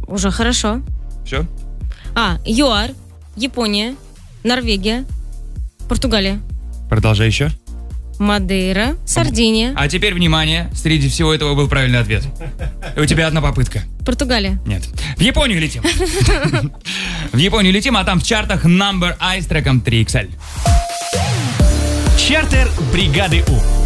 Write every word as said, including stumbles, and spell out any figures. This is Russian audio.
Уже хорошо. Все? А, ЮАР, Япония, Норвегия, Португалия. Продолжай еще. Мадейра, Сардиния. А теперь, внимание, среди всего этого был правильный ответ. И у тебя одна попытка. Португалия. Нет. В Японию летим. В Японию летим, а там в чартах Number I с треком три икс эль. Чартер бригады У.